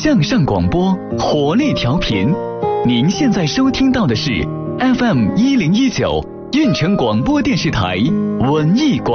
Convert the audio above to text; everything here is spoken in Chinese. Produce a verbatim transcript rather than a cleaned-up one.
向上广播，活力调频。您现在收听到的是 F M 一零一九运城广播电视台文艺广